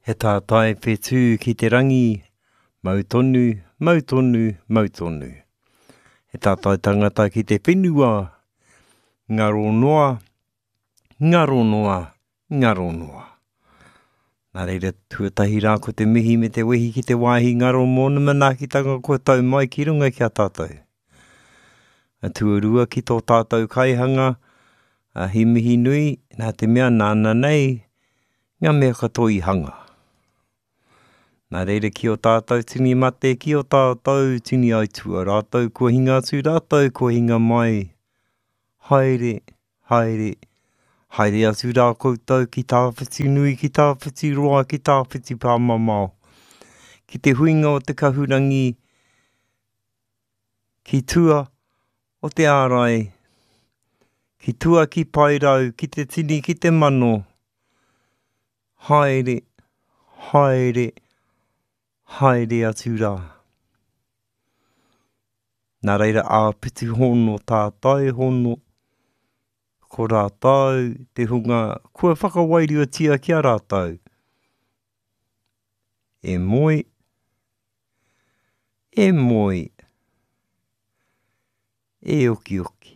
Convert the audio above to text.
He tātai whetū ki te rangi, mautonu, mautonu, mautonu. He tātai tangata ki te whenua, ngaro noa, ngaro noa, ngaro noa. Nā reira tuatahi rā ko te mihi me te wehi ki te wāhi ngaro mōna manaakitanga ko tau mai ki runga ki a tātou. A tuarua ki tō tātou kaihanga, a hi mihi nui, nā te mea nāna nei, ngā mea katoa i hanga. Nā reira ki o tātou tini mate, ki o tātou tini aitua rātou, kua hinga atu rātou, kua hinga mai. Haere, haere, haere atu rā koutou ki tāwhiti nui, ki tāwhiti roa, ki tāwhiti pāmamao. Ki te huinga o te kahurangi, ki tua o te ārai, ki tua ki pairau, ki te tini, ki te mano. Haere, haere, haere atu rā. Nā reira āpiti hono tātai hono, ko rātau te hunga, kua whakawairua tia ki a rātau. E moi, e moi, e oki oki.